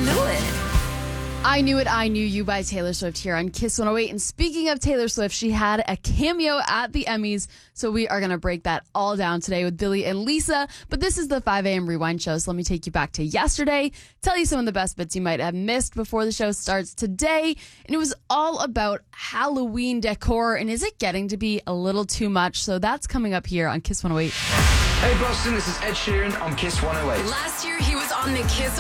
I Knew It, I Knew You by Taylor Swift here on Kiss 108. And speaking of Taylor Swift, she had a cameo at the Emmys. So we are going to break that all down today with Billy and Lisa. But this is the 5 a.m. Rewind show. So let me take you back to yesterday, tell you some of the best bits you might have missed before the show starts today. And it was all about Halloween decor. And is it getting to be a little too much? So that's coming up here on Kiss 108. Hey Boston, this is Ed Sheeran on Kiss 108. Last year he was on the Kiss